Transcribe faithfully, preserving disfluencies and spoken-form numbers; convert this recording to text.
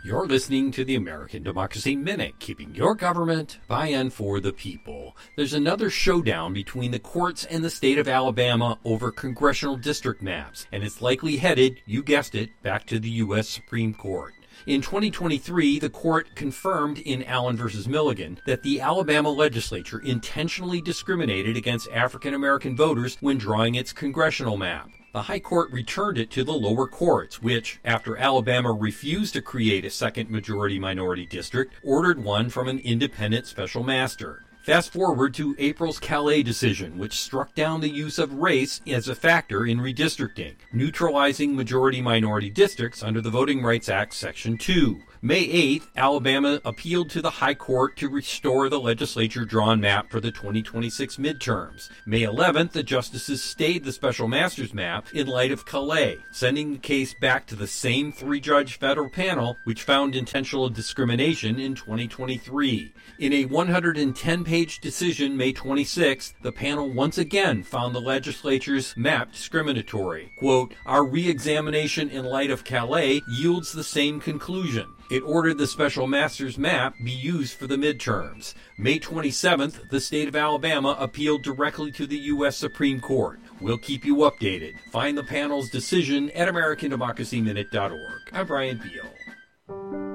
You're listening to the American Democracy Minute, keeping your government by and for the people. There's another showdown between the courts and the state of Alabama over congressional district maps, and it's likely headed, you guessed it, back to the U S Supreme Court. In twenty twenty-three, the court confirmed in Allen versus Milligan that the Alabama legislature intentionally discriminated against African American voters when drawing its congressional map. The High Court returned it to the lower courts, which, after Alabama refused to create a second majority-minority district, ordered one from an independent special master. Fast forward to April's Calais decision, which struck down the use of race as a factor in redistricting, neutralizing majority-minority districts under the Voting Rights Act Section two. May eighth, Alabama appealed to the High Court to restore the legislature-drawn map for the twenty twenty-six midterms. May eleventh, the justices stayed the special master's map in light of Calais, sending the case back to the same three-judge federal panel which found intentional discrimination in twenty twenty-three. In a one hundred ten page decision May twenty-sixth, the panel once again found the legislature's map discriminatory. Quote, "Our re-examination in light of Calais yields the same conclusion." It ordered the special master's map be used for the midterms. May twenty-seventh, the state of Alabama appealed directly to the U S Supreme Court. We'll keep you updated. Find the panel's decision at American Democracy Minute dot org. I'm Brian Beal.